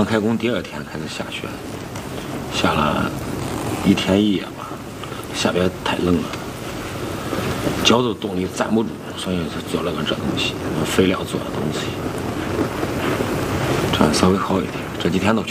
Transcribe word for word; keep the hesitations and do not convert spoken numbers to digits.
刚开工第二天开始下雪，下了一天一夜吧，下边太冷了，脚都冻得站不住，所以就做了个这东西，用肥料做的东西，这样稍微好一点。这几天都去